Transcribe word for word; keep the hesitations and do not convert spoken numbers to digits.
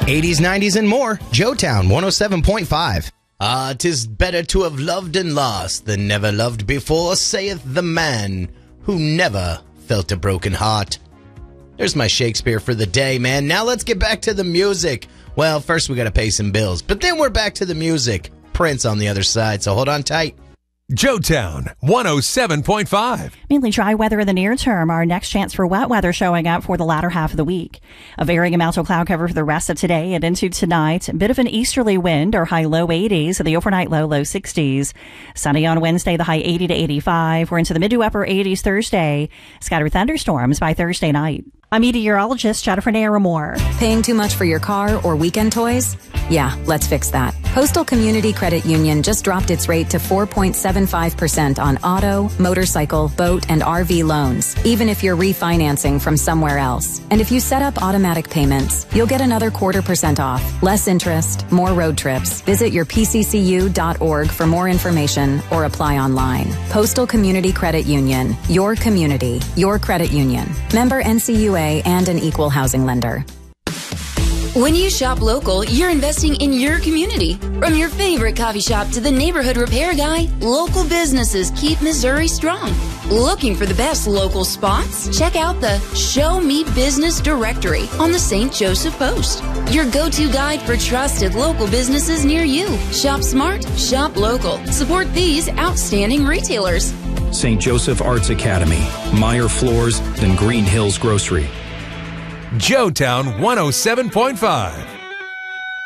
eighties, nineties, and more. Joetown one oh seven point five. Ah, 'tis better to have loved and lost than never loved before, saith the man who never felt a broken heart. There's my Shakespeare for the day, man. Now let's get back to the music. Well, first we gotta pay some bills, but then we're back to the music. Prince on the other side, so hold on tight. Joetown one oh seven point five. Mainly dry weather in the near term. Our next chance for wet weather showing up for the latter half of the week. A varying amount of cloud cover for the rest of today and into tonight. A bit of an easterly wind, or high low eighties, the overnight low low sixties. Sunny on Wednesday, the high eighty to eighty-five. We're into the mid to upper eighties Thursday. Scattered thunderstorms by Thursday night. I'm meteorologist Jennifer Naramore. Paying too much for your car or weekend toys? Yeah, let's fix that. Postal Community Credit Union just dropped its rate to four point seven five percent on auto, motorcycle, boat, and R V loans, even if you're refinancing from somewhere else. And if you set up automatic payments, you'll get another quarter percent off. Less interest, more road trips. Visit your P C C U dot org for more information or apply online. Postal Community Credit Union. Your community. Your credit union. Member N C U A and an equal housing lender. When you shop local, you're investing in your community. From your favorite coffee shop to the neighborhood repair guy, local businesses keep Missouri strong. Looking for the best local spots? Check out the Show Me Business Directory on the Saint Joseph Post. Your go-to guide for trusted local businesses near you. Shop smart, shop local. Support these outstanding retailers. Saint Joseph Arts Academy, Meyer Floors, and Green Hills Grocery. Joetown one oh seven point five.